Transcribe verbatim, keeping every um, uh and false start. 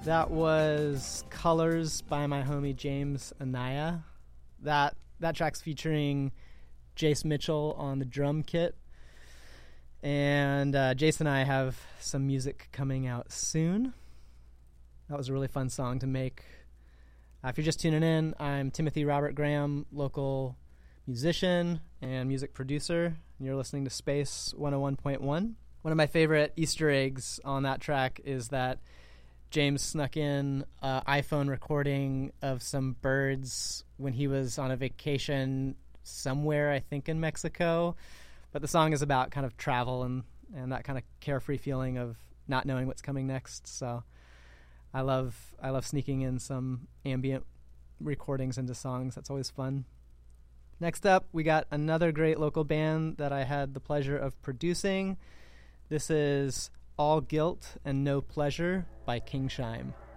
That was Colors by my homie James Anaya. That that track's featuring Jace Mitchell on the drum kit. And uh, Jace and I have some music coming out soon. That was a really fun song to make. Uh, if you're just tuning in, I'm Timothy Robert Graham, local musician and music producer, and you're listening to Space one oh one point one. One of my favorite Easter eggs on that track is that James snuck in an iPhone recording of some birds when he was on a vacation somewhere, I think in Mexico. But the song is about kind of travel and, and that kind of carefree feeling of not knowing what's coming next. So I love I love sneaking in some ambient recordings into songs. That's always fun. Next up, we got another great local band that I had the pleasure of producing. This is All Guilt and No Pleasure by King Shime.